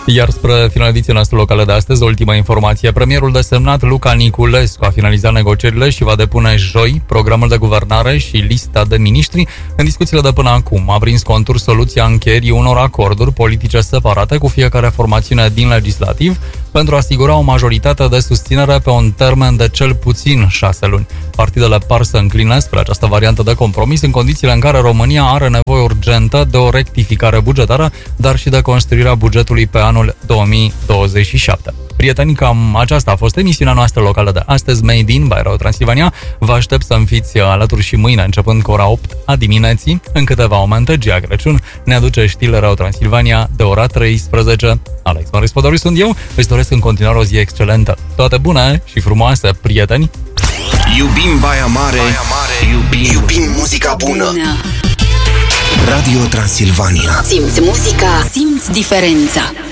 Iar spre finalul ediției noastre locale de astăzi, ultima informație. Premierul desemnat Luca Niculescu a finalizat negocierile și va depune joi programul de guvernare și lista de miniștri. În discuțiile de până acum a prins contur soluția încheierii unor acorduri politice separate cu fiecare formațiune din legislativ pentru a asigura o majoritate de susținere pe un termen de cel puțin 6 luni. Partidele par să încline spre această variantă de compromis în condițiile în care România are nevoie urgentă de o rectificare bugetară, dar și de construirea bugetului pe anul 2027. Prieteni, cam aceasta a fost emisiunea noastră locală de astăzi, Made in by Radio Transilvania. Vă aștept să-mi fiți alături și mâine, începând cu ora 8 a dimineții. În câteva momente, Gia Crăciun ne aduce știrile Radio Transilvania de ora 13. Alex Marispodoriu sunt eu, îți doresc în continuare o zi excelentă. Toate bune și frumoase, prieteni! Iubim Baia Mare, iubim muzica bună. Radio Transilvania. Simți muzica, simți diferența.